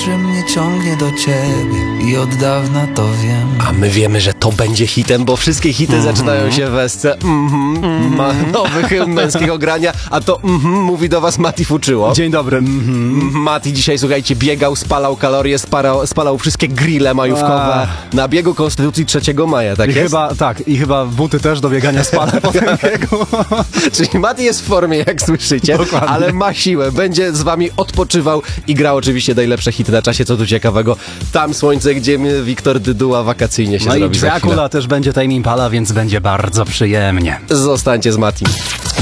że mnie ciągnie do ciebie i od dawna to wiem. A my wiemy, że to będzie hitem, bo wszystkie hity zaczynają się w esce ma nowy hymn męskiego grania, a to mówi do was Mati Fuczyło. Dzień dobry. Mati dzisiaj, słuchajcie, biegał, spalał kalorie, spalał wszystkie grille majówkowe na biegu Konstytucji 3 maja, tak jest? Chyba buty też do biegania spala po tym biegu. Czyli Mati jest w formie, jak słyszycie, Dokładnie. ale ma siłę, będzie z wami odpoczywał i grał oczywiście najlepsze hity na czasie, co tu ciekawego. Tam słońce, gdzie Wiktor Dyduła wakacyjnie się No i zrobi za chwilę. Dracula też będzie Tame Impala, więc będzie bardzo przyjemnie. Zostańcie z Matim.